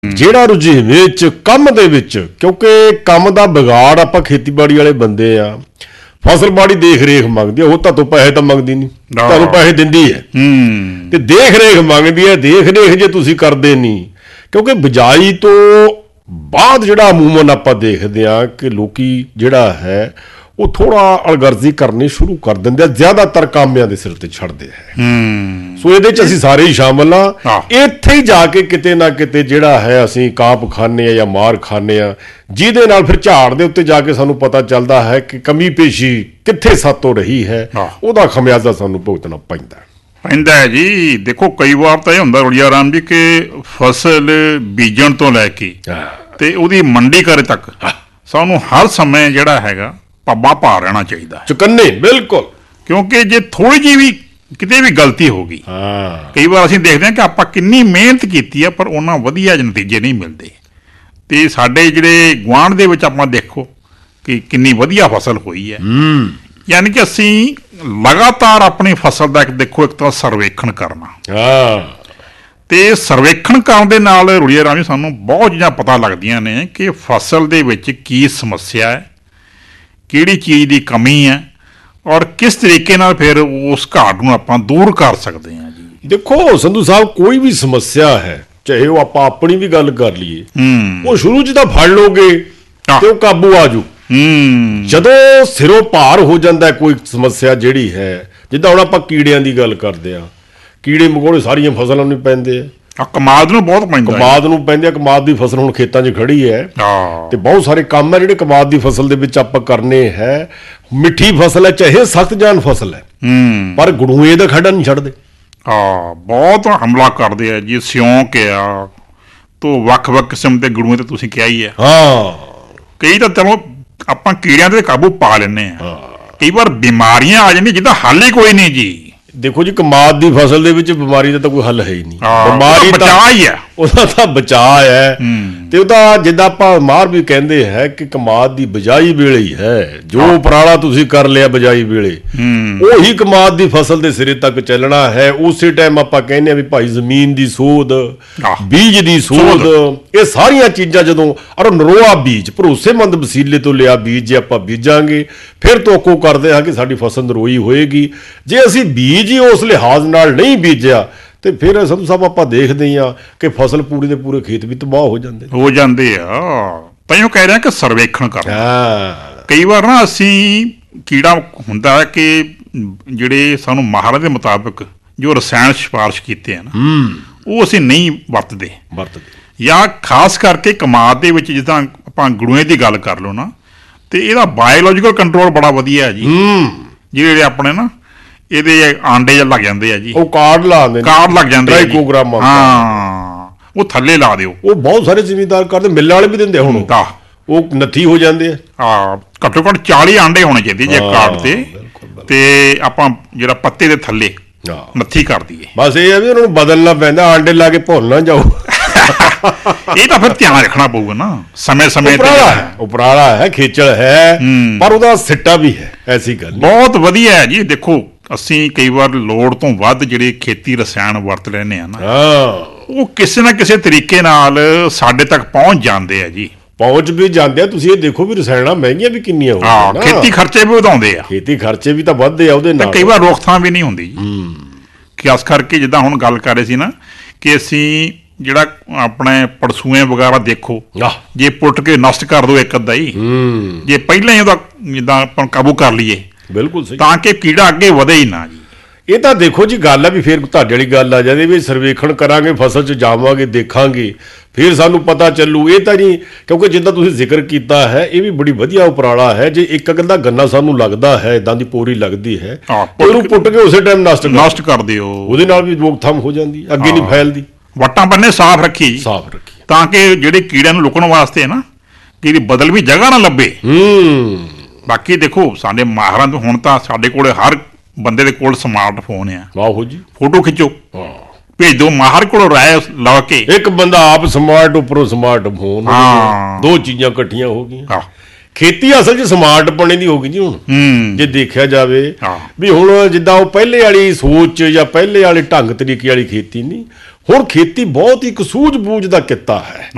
ਜਿਹੜਾ ਰੁਝੇਵੇਂ ਚ ਕੰਮ ਦੇ ਵਿੱਚ, ਕਿਉਂਕਿ ਕੰਮ ਦਾ ਵਿਗਾੜ ਆਪਾਂ ਖੇਤੀਬਾੜੀ ਵਾਲੇ ਬੰਦੇ ਆ। ਫਸਲ ਬਾੜੀ ਦੇਖ ਰੇਖ ਮੰਗਦੀ ਆ, ਉਹ ਤੁਹਾਨੂੰ ਪੈਸੇ ਤਾਂ ਮੰਗਦੀ ਨਹੀਂ, ਤੁਹਾਨੂੰ ਪੈਸੇ ਦਿੰਦੀ ਹੈ ਤੇ ਦੇਖ ਰੇਖ ਮੰਗਦੀ ਹੈ। ਦੇਖ ਰੇਖ ਜੇ ਤੁਸੀਂ ਕਰਦੇ ਨਹੀਂ, ਕਿਉਂਕਿ ਬਿਜਾਈ ਤੋਂ ਬਾਅਦ ਜਿਹੜਾ ਅਮੂਮਨ ਆਪਾਂ ਦੇਖਦੇ ਆ ਕਿ ਲੋਕੀ ਜਿਹੜਾ ਹੈ ਉਹ ਥੋੜਾ ਅਲਗਰਜ਼ੀ ਕਰਨੀ ਸ਼ੁਰੂ ਕਰ ਦਿੰਦੇ ਆ, ਜ਼ਿਆਦਾਤਰ ਕਾਮਿਆਂ ਦੇ ਸਿਰ ਤੇ ਛੱਡਦੇ ਹੈ। ਸੋ ਇਹਦੇ ਚ ਅਸੀਂ ਸਾਰੇ ਹੀ ਸ਼ਾਮਲ ਆ। ਇੱਥੇ ਹੀ ਜਾ ਕੇ ਕਿਤੇ ਨਾ ਕਿਤੇ ਜਿਹੜਾ ਹੈ ਅਸੀਂ ਕਾਪ ਖਾਂਦੇ ਆ ਜਾਂ ਮਾਰ ਖਾਂਦੇ ਆ, ਜਿਹਦੇ ਨਾਲ ਫਿਰ ਝਾੜ ਦੇ ਉੱਤੇ ਜਾ ਕੇ ਸਾਨੂੰ ਪਤਾ ਚੱਲਦਾ ਹੈ ਕਿ ਕਮੀ ਪੇਸ਼ੀ ਕਿੱਥੇ ਸਾਤੋਂ ਰਹੀ ਹੈ, ਉਹਦਾ ਖਮਿਆਜ਼ਾ ਸਾਨੂੰ ਭੁਗਤਣਾ ਪੈਂਦਾ ਹੈ ਜੀ। ਦੇਖੋ ਕਈ ਵਾਰ ਤਾਂ ਇਹ ਹੁੰਦਾ ਰੁੜੀਆ ਰਾਮ ਜੀ ਕਿ ਫਸਲ ਬੀਜਣ ਤੋਂ ਲੈ ਕੇ ਤੇ ਉਹਦੀ ਮੰਡੀ ਕਰੇ ਤੱਕ ਸਾਨੂੰ ਹਰ ਸਮੇਂ ਜਿਹੜਾ ਹੈਗਾ ਪੱਬਾ ਪਾ ਰਹਿਣਾ ਚਾਹੀਦਾ, ਚੁਕੰਨੇ। ਬਿਲਕੁਲ, ਕਿਉਂਕਿ ਜੇ ਥੋੜੀ ਜਿਹੀ ਵੀ ਕਿਤੇ ਵੀ ਗਲਤੀ ਹੋ ਗਈ, ਕਈ ਵਾਰ ਅਸੀਂ ਦੇਖਦੇ ਹਾਂ ਕਿ ਆਪਾਂ ਕਿੰਨੀ ਮਿਹਨਤ ਕੀਤੀ ਆ ਪਰ ਉਹਨਾਂ ਵਧੀਆ ਨਤੀਜੇ ਨਹੀਂ ਮਿਲਦੇ। ਤੇ ਸਾਡੇ ਜਿਹੜੇ ਗੁਆਂਢ ਦੇ ਵਿੱਚ ਆਪਾਂ ਦੇਖੋ ਕਿ ਕਿੰਨੀ ਵਧੀਆ ਫਸਲ ਹੋਈ ਹੈ। ਯਾਨੀ ਕਿ ਅਸੀਂ ਲਗਾਤਾਰ ਆਪਣੀ ਫਸਲ ਦਾ ਦੇਖੋ ਇੱਕ ਤਾਂ ਸਰਵੇਖਣ ਕਰਨਾ, ਤੇ ਸਰਵੇਖਣ ਕਰਨ ਦੇ ਨਾਲ ਰੁੜੀਆ ਰਾਮ ਜੀ ਸਾਨੂੰ ਬਹੁਤ ਚੀਜ਼ਾਂ ਪਤਾ ਲੱਗਦੀਆਂ ਨੇ ਕਿ ਫਸਲ ਦੇ ਵਿੱਚ ਕੀ ਸਮੱਸਿਆ ਹੈ, ਕਿਹੜੀ ਚੀਜ਼ ਦੀ ਕਮੀ ਹੈ ਔਰ ਕਿਸ ਤਰੀਕੇ ਨਾਲ ਫਿਰ ਉਸ ਘਾਟ ਨੂੰ ਆਪਾਂ ਦੂਰ ਕਰ ਸਕਦੇ ਹਾਂ ਜੀ। ਦੇਖੋ ਸੰਧੂ ਸਾਹਿਬ, ਕੋਈ ਵੀ ਸਮੱਸਿਆ ਹੈ, ਚਾਹੇ ਉਹ ਆਪਾਂ ਆਪਣੀ ਵੀ ਗੱਲ ਕਰ ਲਈਏ, ਉਹ ਸ਼ੁਰੂ 'ਚ ਤਾਂ ਫੜ ਲੋਗੇ ਤੇ ਉਹ ਕਾਬੂ ਆ ਜੂ। ਜਦੋਂ ਸਿਰੋਂ ਪਾਰ ਹੋ ਜਾਂਦਾ ਕੋਈ ਸਮੱਸਿਆ ਜਿਹੜੀ ਹੈ, ਜਿੱਦਾਂ ਹੁਣ ਆਪਾਂ ਕੀੜਿਆਂ ਦੀ ਗੱਲ ਕਰਦੇ ਆ, ਕੀੜੇ ਮਕੌੜੇ ਸਾਰੀਆਂ ਫਸਲਾਂ ਨੂੰ ਪੈਂਦੇ ਆ, ਕਮਾਦ ਨੂੰ ਬਹੁਤ ਪੈਂਦਾ, ਕਮਾਦ ਨੂੰ ਪੈਂਦੇ ਆ। ਕਮਾਦ ਦੀ ਫਸਲ ਹੁਣ ਖੇਤਾਂ 'ਚ ਖੜੀ ਹੈ ਤੇ ਬਹੁਤ ਸਾਰੇ ਕੰਮ ਹੈ ਜਿਹੜੇ ਕਮਾਦ ਦੀ ਫਸਲ ਦੇ ਵਿੱਚ ਆਪਾਂ ਕਰਨੇ ਹੈ। ਮਿੱਠੀ ਫਸਲ ਹੈ, ਚਾਹੇ ਸਖਤ ਜਾਨ ਫਸਲ ਹੈ, ਪਰ ਗੜੂਏ ਦਾ ਖੜਾ ਨਹੀਂ ਛੱਡਦੇ। ਬਹੁਤ ਹਮਲਾ ਕਰਦੇ ਆ ਜੀ, ਸਿਉਂਕ ਆ ਤੋਂ ਵੱਖ-ਵੱਖ ਕਿਸਮ ਦੇ ਗੜੂਏ ਤੇ ਤੁਸੀਂ ਕਿਹਾ ਹੀ ਹੈ। ਕਈ ਤਾਂ ਚਲੋ ਆਪਾਂ ਕੀੜਿਆਂ ਤੇ ਕਾਬੂ ਪਾ ਲੈਂਦੇ ਆ, ਕਈ ਵਾਰ ਬਿਮਾਰੀਆਂ ਆ ਜਾਂਦੀਆਂ ਜਿਹਦਾ ਹੱਲ ਹੀ ਕੋਈ ਨਹੀਂ ਜੀ। ਦੇਖੋ ਜੀ, ਕਮਾਦ ਦੀ ਫਸਲ ਦੇ ਵਿੱਚ ਬਿਮਾਰੀ ਦਾ ਤਾਂ ਕੋਈ ਹੱਲ ਹੈ ਹੀ ਨਹੀਂ। ਬਿਮਾਰੀ ਬਚਾਅ ਹੀ ਹੈ, ਉਹਦਾ ਤਾਂ ਬਚਾਅ ਹੈ। ਤੇ ਉਹਦਾ ਜਿੱਦਾਂ ਆਪਾਂ ਮਾਰ ਵੀ ਕਹਿੰਦੇ ਹੈ ਕਿ ਕਮਾਦ ਦੀ ਬਿਜਾਈ ਵੇਲੇ ਹੀ ਹੈ, ਜੋ ਉਪਰਾਲਾ ਤੁਸੀਂ ਕਰ ਲਿਆ ਬਿਜਾਈ ਵੇਲੇ, ਉਹੀ ਕਮਾਦ ਦੀ ਫਸਲ ਦੇ ਸਿਰੇ ਤੱਕ ਚੱਲਣਾ ਹੈ। ਉਸੇ ਟਾਈਮ ਆਪਾਂ ਕਹਿੰਦੇ ਆ ਵੀ ਭਾਈ ਜ਼ਮੀਨ ਦੀ ਸੋਧ, ਬੀਜ ਦੀ ਸੋਧ, ਇਹ ਸਾਰੀਆਂ ਚੀਜ਼ਾਂ ਜਦੋਂ ਔਰ ਨਰੋਆ ਬੀਜ, ਭਰੋਸੇਮੰਦ ਵਸੀਲੇ ਤੋਂ ਲਿਆ ਬੀਜ ਜੇ ਆਪਾਂ ਬੀਜਾਂਗੇ, ਫਿਰ ਤੋਕੋ ਕਰਦੇ ਹਾਂ ਕਿ ਸਾਡੀ ਫਸਲ ਨਰੋਈ ਹੋਏਗੀ। ਜੇ ਅਸੀਂ ਬੀਜ ਹੀ ਉਸ ਲਿਹਾਜ਼ ਨਾਲ ਨਹੀਂ ਬੀਜਿਆ ਤੇ ਫਿਰ ਸੰਧੂ ਸਾਹਿਬ ਆਪਾਂ ਦੇਖਦੇ ਹਾਂ ਕਿ ਫਸਲ ਪੂਰੀ ਦੇ ਪੂਰੇ ਖੇਤ ਵੀ ਤਬਾਹ ਹੋ ਜਾਂਦੇ ਆ। ਤਾਂ ਉਹ ਕਹਿ ਰਿਹਾ ਕਿ ਸਰਵੇਖਣ ਕਰਨਾ। ਕਈ ਵਾਰ ਨਾ ਅਸੀਂ ਕੀੜਾ ਹੁੰਦਾ ਹੈ ਕਿ ਜਿਹੜੇ ਸਾਨੂੰ ਮਾਹਰਾਂ ਦੇ ਮੁਤਾਬਕ ਜੋ ਰਸਾਇਣ ਸਿਫਾਰਿਸ਼ ਕੀਤੇ ਹਨ ਉਹ ਅਸੀਂ ਨਹੀਂ ਵਰਤਦੇ, ਜਾਂ ਖਾਸ ਕਰਕੇ ਕਮਾਦ ਦੇ ਵਿੱਚ ਜਿੱਦਾਂ ਆਪਾਂ ਗੜੂਏ ਦੀ ਗੱਲ ਕਰ ਲਓ ਨਾ, ਤੇ ਇਹਦਾ ਬਾਇਓਲੋਜੀਕਲ ਕੰਟਰੋਲ ਬੜਾ ਵਧੀਆ ਹੈ ਜੀ। ਜਿਹੜੇ ਆਪਣੇ ਨਾ ਇਹਦੇ ਆਂਡੇ ਜਾਂ ਲੱਗ ਜਾਂਦੇ ਆ ਜੀ, ਉਹ ਕਾਰਡ ਲੱਗ ਜਾਂਦੇ ਉਹ ਥੱਲੇ ਲਾ ਦਿਓ। ਉਹ ਬਹੁਤ ਸਾਰੇ ਜ਼ਿਮੀਂਦਾਰ ਕਰਦੇ, ਮਿੱਲਾਂ ਵਾਲੇ ਵੀ ਦਿੰਦੇ ਹੁਣ, ਉਹ ਨੱਥੀ ਹੋ ਜਾਂਦੇ ਆ। ਘੱਟੋ ਘੱਟ 40 ਆਂਡੇ ਹੋਣੇ ਚਾਹੀਦੇ ਜੇ ਕਾਰਡ ਤੇ ਆਪਾਂ ਜਿਹੜਾ ਪੱਤੇ ਦੇ ਥੱਲੇ ਨੱਥੀ ਕਰ ਦਈਏ। ਬਸ ਇਹ ਹੈ ਵੀ ਉਹਨਾਂ ਨੂੰ ਬਦਲਣਾ ਪੈਂਦਾ, ਆਂਡੇ ਲਾ ਕੇ ਭੁੱਲ ਨਾ ਜਾਓ। ਇਹ ਤਾਂ ਫਿਰ ਧਿਆਨ ਰੱਖਣਾ ਪਊਗਾ ਨਾ, ਸਮੇਂ-ਸਮੇਂ ਤੇ। ਉਪਰਾਲਾ ਹੈ, ਖੇਚਲ ਹੈ, ਪਰ ਉਹਦਾ ਸਿੱਟਾ ਵੀ ਹੈ, ਐਸੀ ਗੱਲ ਬਹੁਤ ਵਧੀਆ ਹੈ ਜੀ। ਦੇਖੋ ਅਸੀਂ ਕਈ ਵਾਰ ਲੋੜ ਤੋਂ ਵੱਧ ਜਿਹੜੇ ਖੇਤੀ ਰਸਾਇਣ ਵਰਤ ਲੈਂਦੇ ਆ ਨਾ, ਉਹ ਕਿਸੇ ਨਾ ਕਿਸੇ ਤਰੀਕੇ ਨਾਲ ਸਾਡੇ ਤੱਕ ਪਹੁੰਚ ਜਾਂਦੇ ਆ ਜੀ। ਪਹੁੰਚ ਵੀ ਜਾਂਦੇ ਆ। ਤੁਸੀਂ ਇਹ ਦੇਖੋ ਵੀ ਰਸਾਇਣਾਂ ਮਹਿੰਗੀਆਂ ਵੀ ਕਿੰਨੀਆਂ ਹੋ ਗਈਆਂ, ਖੇਤੀ ਖਰਚੇ ਵੀ ਵਧਾਉਂਦੇ ਆ, ਖੇਤੀ ਖਰਚੇ ਵੀ ਤਾਂ ਵੱਧਦੇ ਆ ਉਹਦੇ ਨਾਲ। ਕਈ ਵਾਰ ਰੋਕਥਾਮ ਵੀ ਨਹੀਂ ਹੁੰਦੀ ਜੀ। ਖਾਸ ਕਰਕੇ ਜਿੱਦਾਂ ਹੁਣ ਗੱਲ ਕਰ ਰਹੇ ਸੀ ਨਾ ਕਿ ਅਸੀਂ ਜਿਹੜਾ ਆਪਣੇ ਪੜਸੂਏ ਵਗੈਰਾ ਦੇਖੋ, ਜੇ ਪੁੱਟ ਕੇ ਨਸ਼ਟ ਕਰ ਦੋ ਇੱਕ ਅੱਧਾ ਹੀ, ਜੇ ਪਹਿਲਾਂ ਹੀ ਉਹਦਾ ਜਿੱਦਾਂ ਆਪਾਂ ਕਾਬੂ ਕਰ ਲਈਏ, ਬਿਲਕੁਲ ਸਹੀ, ਤਾਂ ਕਿ ਕੀੜਾ ਅੱਗੇ ਵਧੇ ਹੀ ਨਾ ਜੀ। ਇਹ ਤਾਂ ਦੇਖੋ ਜੀ ਗੱਲ ਆ ਵੀ ਫਿਰ ਤੁਹਾਡੇ ਵਾਲੀ ਗੱਲ ਆ ਜਾਂਦੀ ਵੀ ਸਰਵੇਖਣ ਕਰਾਂਗੇ, ਫਸਲ 'ਚ ਜਾਵਾਂਗੇ, ਦੇਖਾਂਗੇ, ਫਿਰ ਸਾਨੂੰ ਪਤਾ ਚੱਲੂ। ਇਹ ਤਾਂ ਨਹੀਂ, ਕਿਉਂਕਿ ਜਿੱਦਾਂ ਤੁਸੀਂ ਜ਼ਿਕਰ ਕੀਤਾ ਹੈ, ਇਹ ਵੀ ਬੜੀ ਵਧੀਆ ਉਪਰਾਲਾ ਹੈ। ਜੇ ਇੱਕ ਅੱਧਾ ਗੰਨਾ ਸਾਨੂੰ ਲੱਗਦਾ ਹੈ, ਇਦਾਂ ਦੀ ਪੋਰੀ ਲੱਗਦੀ ਹੈ, ਉਹਨੂੰ ਪੁੱਟ ਕੇ ਉਸੇ ਟਾਈਮ ਨਸ਼ਟ ਕਰ ਦਿਓ, ਉਹਦੇ ਨਾਲ ਵੀ ਰੋਕਥਾਮ ਹੋ ਜਾਂਦੀ, ਅੱਗੇ ਨਹੀਂ ਫੈਲਦੀ। ਵੱਟਾਂ ਬੰਨੇ ਸਾਫ਼ ਰੱਖੀ ਤਾਂ ਕਿ ਜਿਹੜੇ ਕੀੜਿਆਂ ਨੂੰ ਲੁਕਣ ਵਾਸਤੇ ਨਾ ਕਿ ਬਦਲ ਵੀ ਜਗ੍ਹਾ ਨਾ ਲੱਭੇ। ਬਾਕੀ ਦੇਖੋ ਸਾਡੇ ਮਾਹਰਾਂ ਤੋਂ ਹੁਣ ਤਾਂ ਸਾਡੇ ਕੋਲ ਹਰ ਬੰਦੇ ਦੇ ਕੋਲ ਸਮਾਰਟਫੋਨ ਆ। ਆਹੋ ਜੀ, ਫੋਟੋ ਖਿੱਚੋ, ਭੇਜ ਦਿਓ ਮਾਹਰ ਕੋਲੋਂ ਰਾਏ ਲਾ ਕੇ। ਇੱਕ ਬੰਦਾ ਆਪ ਸਮਾਰਟ, ਉੱਪਰੋਂ ਸਮਾਰਟਫੋਨ, ਦੋ ਚੀਜ਼ਾਂ ਇਕੱਠੀਆਂ ਹੋ ਗਈਆਂ। ਖੇਤੀ ਅਸਲ 'ਚ ਸਮਾਰਟ ਪਣੇ ਦੀ ਹੋ ਗਈ ਜੀ ਹੁਣ, ਜੇ ਦੇਖਿਆ ਜਾਵੇ ਵੀ ਹੁਣ ਜਿੱਦਾਂ ਉਹ ਪਹਿਲੇ ਵਾਲੀ ਸੋਚ ਜਾਂ ਪਹਿਲੇ ਵਾਲੇ ਢੰਗ ਤਰੀਕੇ ਵਾਲੀ ਖੇਤੀ ਨਹੀਂ, ਹੁਣ ਖੇਤੀ ਬਹੁਤ ਹੀ ਇੱਕ ਸੂਝ ਬੂਝ ਦਾ ਕਿੱਤਾ ਹੈ।